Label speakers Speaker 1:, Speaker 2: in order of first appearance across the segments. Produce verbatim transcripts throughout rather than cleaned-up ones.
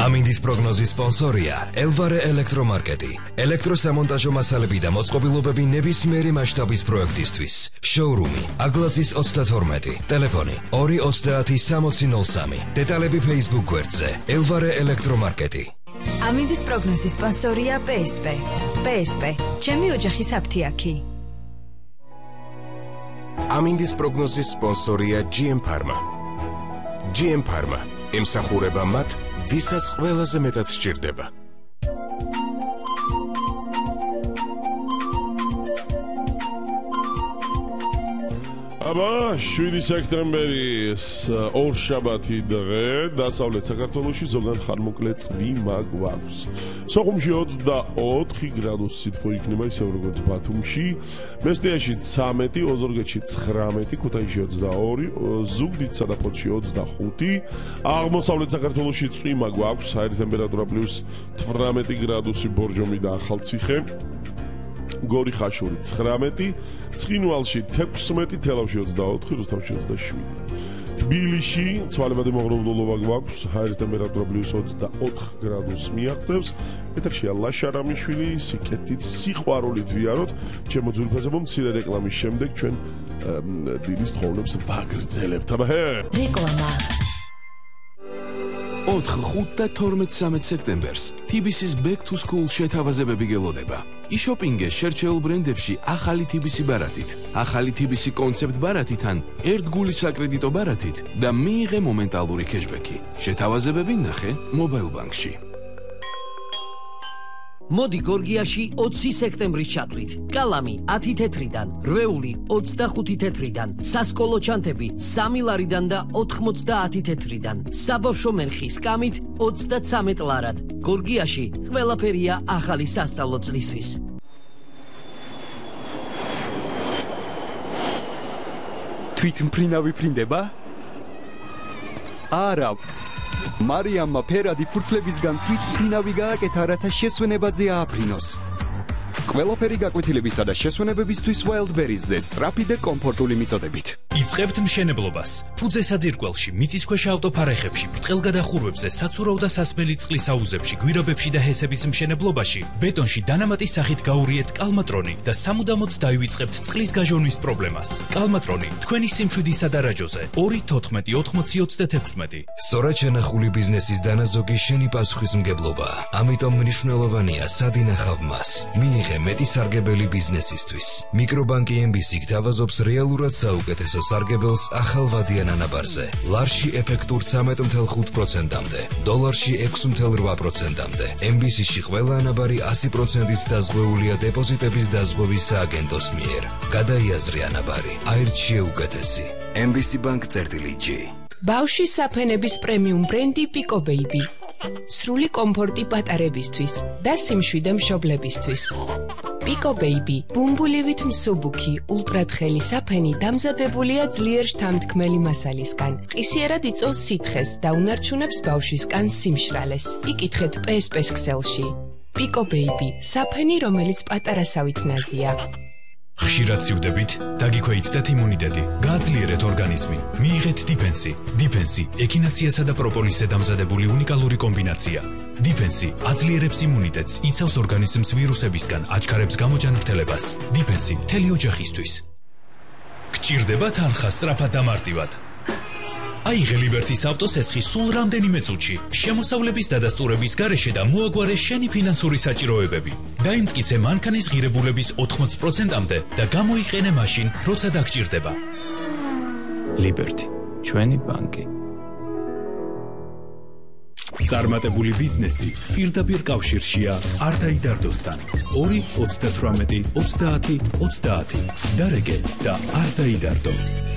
Speaker 1: ამინდის პროგნოზის სპონსორია ელვარე ელექტრომარკეტი. ელექტროსამონტაჟო მასალები და მოწყობილობები ნებისმიერი მასშტაბის პროექტისთვის. შოურუმი აგლაზის ოცდათორმეტი. ტელეფონი ორი ოცდაათი სამოცი ნოლ სამი. დეტალები Facebook გვერდზე ელვარე ელექტრომარკეტი.
Speaker 2: ამინდის პროგნოზის სპონსორია პე ეს პე. პე ეს პე. ჩემი ოჯახის აფთიაქი.
Speaker 3: ამინდის პროგნოზის სპონსორია ჯი ემ Pharma. ჯი ემ Pharma ემსახურება მათ, ვისაც ყველაზე მეტად სჭირდება.
Speaker 4: აბა, შვიდი სექტემბერის ორშაბათი დღე დასავლეთ საქართველოში ზოგან ხანმოკლე წვიმა გვაქვს. სოხუმში ოცდაოთხი გრადუსი სითბო იქნება ისევ როგორც ბათუმში, მესტიაში ცამეტი, ოზურგეთში ცხრამეტი, ქუთაისში ოცდაორი, ზუგდიდსა სადაფოთში ოცდახუთი, აღმოსავლეთ საქართველოში წვიმა გვაქვს, საერთო ტემპერატურა პლუს თვრამეტი გრადუსი ბორჯომი და ახალციხე. გორი ხაშური ცხრამეტი, ცხინვალში თექვსმეტი, თელავში ოცდაოთხი, რუსთავში ოცდაშვიდი. თბილისში ცვალებადი მოღრუბლულობა გვაქვს, ჰაერის ტემპერატურა პლუს ოცდაოთხ გრადუსს მიაღწევს. ეთერშია ლაშა რამიშვილი, სიკეთით სიყვარულით ვიაროთ. ჩემო ძვირფასებო, მცირე რეკლამის შემდეგ ჩვენ დილის თხოვნებს ვაგრძელებთ. აბა ჰე!
Speaker 2: რეკლამა.
Speaker 5: ოთხ, ხუთ და თორმეტ სამეთ სექტემბერს თი ბი სის Back to School შეთავაზებები გელოდება. იშოპინგე შერჩეულ ბრენდებში ახალი თი ბი სი ბარათით, ახალი თი ბი სი კონცეპტ ბარათიდან, ერთგული საკრედიტო ბარათით და მიიღე მომენტალური кэშბექი. შეთავაზებები ნახე Mobile Bank-ში.
Speaker 6: მოდი გორგიაში ოცი სექტემბრის ჩათვლით. კალამი ათი თეთრიდან, რვეული ოცდახუთი თეთრიდან, სასკოლო ჩანთები სამი ლარიდან და ოთხმოცდაათი თეთრიდან, საბავშვო მერხი სკამით ოცდაცამეტ ლარად. გორგიაში ყველაფერია ახალი სასწავლო წლისთვის.
Speaker 7: თვითმფრინავი ფრინდება? არა. მარიამმა ფერადი ფურცლებისგან თვითმფრინავი გააკეთა, რათა შესვენებაზე ააფრინოს. ყველაფერი გაკვეთილებისა და შესვენებებისთვის Wildberries-ზე სწრაფი და კომფორტული მიწოდებით.
Speaker 8: იწყებთ მშენებლობას. ფუძე საძირკველში, მიწისქვეშა ავტოფარეხებში, ბრტყელგადახურვებზე, საცურაო და სასმელი წყლის აუზებში, გვირაბებში და ჰესების მშენებლობაში, ბეტონში დანამატის სახით გაურიეთ კალმატრონი და სამუდამოდ დაივიწყებთ წყლის გაჟონვის პრობლემას. კალმატრონი თქვენი სიმშვიდისა და რაჯოზე. ორი თოთხმეტი ოთხმოცი ოცდათექვსმეტი.
Speaker 1: სწორად შენახული ბიზნესის დანაზოგი შენი პასუხისმგებლობაა. ამიტომ მნიშვნელოვანია სად ინახავ მას. მიიღე მეტი სარგებელი ბიზნესისთვის. მიკრობანკი ემ ბი სი გთავაზობს რეალურად საუკეთესო სარგებელს ახალვადიან ანაბარზე. ლარში ეფექტურ ცამეტ ოცდაოთხ პროცენტამდე, დოლარში ექვსი ოცდაოთხ პროცენტამდე. ემ ბი სი-ში ყველა ანაბარი ასი პროცენტით დაზღვეულია დეპოზიტების დაზღვევის სააგენტოს მიერ. გადაიაზრე ანაბარი, აირჩიე უკეთესი. ემ ბი სი Bank წერტილი ჯი.
Speaker 9: ბავშვის საფენების პრემიუმ ბრენდი Pico Baby. სრული კომფორტი პატარებისთვის და სიმშვიდე მშობლებისთვის. Pico Baby, ბუმბულივით მსუბუქი, ულტრათხელი საფენი დამზადებულია ძლიერ შთამთქმელი მასალისგან. ყისიერად იწვევს სითხეს და უნარჩუნებს ბავშვის კანს სიმშრალეს. იკითხეთ პე ეს პე-ს ქსელში. Pico Baby, საფენი, რომელიც პატარასავით ნაზია.
Speaker 8: ხშირად სივდებით, დაგიქვეითდეთ იმუნიტეტი, გააძლიერეთ ორგანიზმი, მიიღეთ დიფენსი. დიფენსი ექინაციასა და პროპოლისზე დამზადებული უნიკალური კომბინაცია. დიფენსი აძლიერებს იმუნიტეტს, იცავს ორგანიზმს ვირუსებისგან, აჩქარებს გამოჯანმრთელებას. დიფენსი მთელი ოჯახისთვის. გჭირდება თანხა სწრაფად და მარტივად. აიღე ლიბერტის ავტოსესხი სულ რამდენიმე წუთში, შემოსავლების დადასტურების გარეშე და მოაგვარე შენი ფინანსური საჭიროებები. დაიმტკიცე მანქანის ღირებულების ოთხმოცი პროცენტამდე და გამოიყენე მაშინ, როცა დაგჭირდება.
Speaker 10: ლიბერტი, ჩვენი ბანკი.
Speaker 8: წარმატებული ბიზნესი პირდაპირ კავშირშია არ დაიდარდოსთან. ორი ოცდათვრამეტი ოცდაათი ოცდაათი. დარეგე და არ დაიდარდო.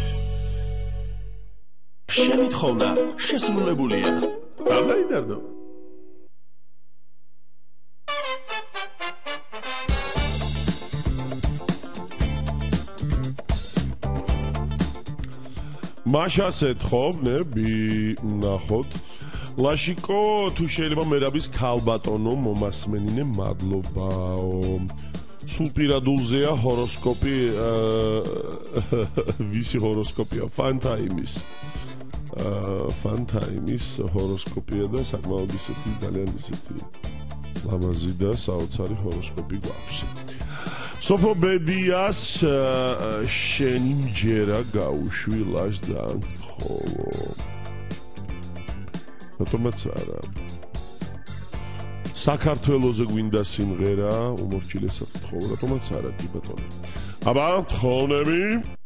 Speaker 4: შენი თხოვნა შესრულებულია. არ დაიდარდო. მაშას ეთხოვნები, ნახოთ. ლაშიკო, თუ შეიძლება მერაბის ქალბატონო მომასმენინე, მადლობაო. სულ პირადულზეა ჰოროსკოპი, ვისი ჰოროსკოპია? Fun Times. ფანტაიმის ჰოროსკოპია და საკმაოდ ისეთი ძალიან ისეთი ლამაზი და საოცარი ჰოროსკოპი გვაქვს. სოფო ბედიას შენი მჯერა გაუშვი ლაშ დაანგთხოვო. რატომაც არა. საქართველოზე გვინდა სიმღერა უმორჩილესად გთხოვო, რატომაც არა კი ბატონო. აბა, თხოვნები